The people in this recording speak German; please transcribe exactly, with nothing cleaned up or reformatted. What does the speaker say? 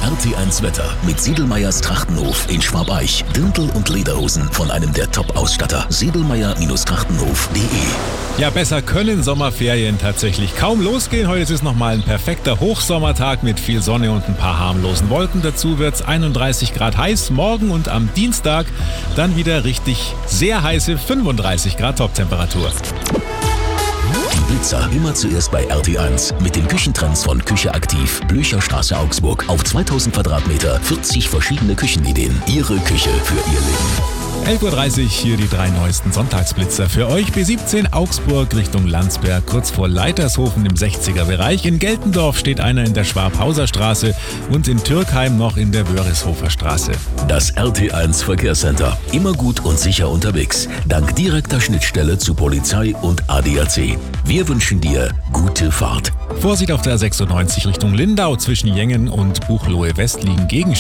R T eins Wetter mit Siedelmeyers Trachtenhof in Schwabeich. Dirndl und Lederhosen von einem der Top-Ausstatter. siedelmeyer Trachtenhof punkt de. Ja, besser können Sommerferien tatsächlich kaum losgehen. Heute ist es nochmal ein perfekter Hochsommertag mit viel Sonne und ein paar harmlosen Wolken. Dazu wird es einunddreißig Grad heiß. Morgen und am Dienstag dann wieder richtig sehr heiße fünfunddreißig Grad Toptemperatur. Die Blitzer immer zuerst bei R T eins mit den Küchentrends von Küche aktiv. Blücherstraße, Augsburg. Auf zweitausend Quadratmeter, vierzig verschiedene Küchenideen. Ihre Küche für Ihr Leben. elf Uhr dreißig, hier die drei neuesten Sonntagsblitzer für euch. B siebzehn Augsburg Richtung Landsberg, kurz vor Leitershofen im sechziger Bereich. In Geltendorf steht einer in der Schwabhauser Straße und in Türkheim noch in der Wörishofer Straße. Das R T eins Verkehrscenter. Immer gut und sicher unterwegs. Dank direkter Schnittstelle zu Polizei und A D A C. Wir wünschen dir gute Fahrt. Vorsicht auf der sechsundneunzig Richtung Lindau zwischen Jengen und Buchloe West liegen Gegenstände.